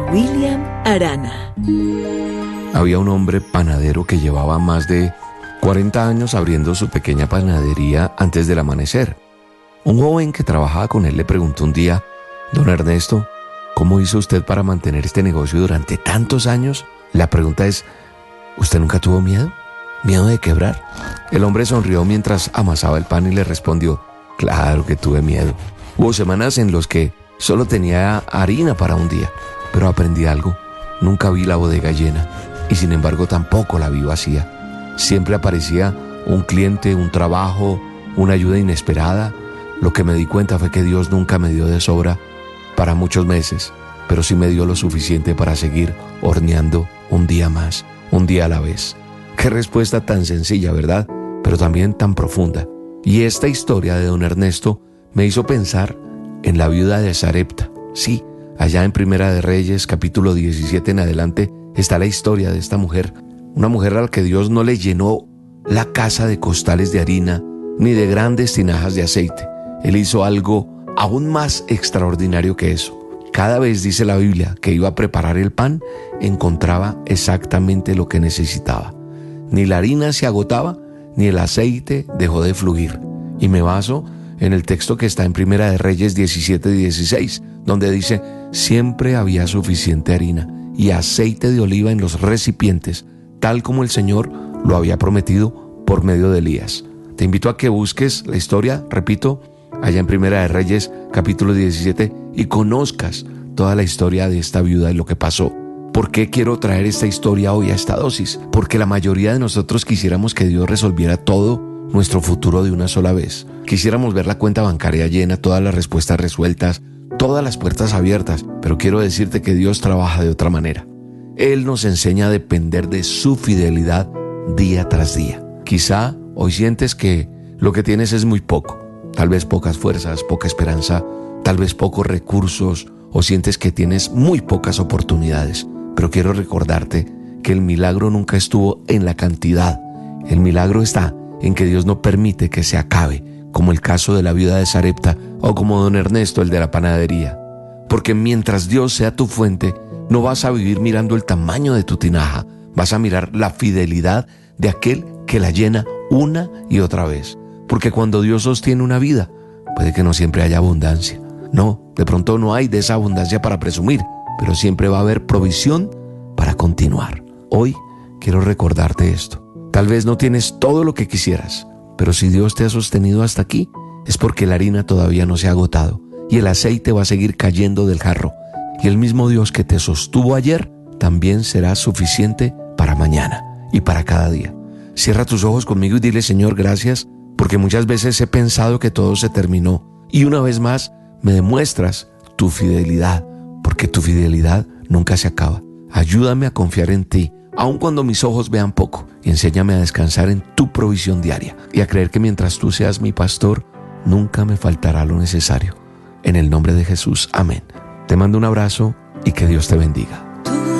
William Arana. Había un hombre panadero que llevaba más de 40 años abriendo su pequeña panadería antes del amanecer. Un joven que trabajaba con él le preguntó un día: «Don Ernesto, ¿cómo hizo usted para mantener este negocio durante tantos años?» La pregunta es: ¿usted nunca tuvo miedo? ¿Miedo de quebrar? El hombre sonrió mientras amasaba el pan y le respondió: «Claro que tuve miedo. Hubo semanas en las que solo tenía harina para un día, pero aprendí algo. Nunca vi la bodega llena y sin embargo tampoco la vi vacía. Siempre aparecía un cliente, un trabajo, una ayuda inesperada. Lo que me di cuenta fue que Dios nunca me dio de sobra para muchos meses, pero sí me dio lo suficiente para seguir horneando un día más, un día a la vez». Qué respuesta tan sencilla, ¿verdad? Pero también tan profunda. Y esta historia de don Ernesto me hizo pensar en la viuda de Sarepta. Sí, allá en Primera de Reyes, capítulo 17 en adelante, está la historia de esta mujer. Una mujer a la que Dios no le llenó la casa de costales de harina, ni de grandes tinajas de aceite. Él hizo algo aún más extraordinario que eso. Cada vez, dice la Biblia, que iba a preparar el pan, encontraba exactamente lo que necesitaba. Ni la harina se agotaba, ni el aceite dejó de fluir. Y me baso en el texto que está en Primera de Reyes 17:16, donde dice: «Siempre había suficiente harina y aceite de oliva en los recipientes, tal como el Señor lo había prometido por medio de Elías». Te invito a que busques la historia, repito, allá en Primera de Reyes, capítulo 17, y conozcas toda la historia de esta viuda y lo que pasó. ¿Por qué quiero traer esta historia hoy a esta dosis? Porque la mayoría de nosotros quisiéramos que Dios resolviera todo nuestro futuro de una sola vez. Quisiéramos ver la cuenta bancaria llena, todas las respuestas resueltas, todas las puertas abiertas, pero quiero decirte que Dios trabaja de otra manera. Él nos enseña a depender de su fidelidad día tras día. Quizá hoy sientes que lo que tienes es muy poco, tal vez pocas fuerzas, poca esperanza, tal vez pocos recursos, o sientes que tienes muy pocas oportunidades. Pero quiero recordarte que el milagro nunca estuvo en la cantidad. El milagro está en que Dios no permite que se acabe, como el caso de la viuda de Sarepta o como don Ernesto, el de la panadería. Porque mientras Dios sea tu fuente, no vas a vivir mirando el tamaño de tu tinaja, vas a mirar la fidelidad de aquel que la llena una y otra vez. Porque cuando Dios sostiene una vida, puede que no siempre haya abundancia. No, de pronto no hay de esa abundancia para presumir, pero siempre va a haber provisión para continuar. Hoy quiero recordarte esto. Tal vez no tienes todo lo que quisieras, pero si Dios te ha sostenido hasta aquí, es porque la harina todavía no se ha agotado y el aceite va a seguir cayendo del jarro. Y el mismo Dios que te sostuvo ayer también será suficiente para mañana y para cada día. Cierra tus ojos conmigo y dile: Señor, gracias, porque muchas veces he pensado que todo se terminó. Y una vez más me demuestras tu fidelidad, porque tu fidelidad nunca se acaba. Ayúdame a confiar en ti, aun cuando mis ojos vean poco, y enséñame a descansar en tu provisión diaria y a creer que mientras tú seas mi pastor, nunca me faltará lo necesario. En el nombre de Jesús, amén. Te mando un abrazo y que Dios te bendiga.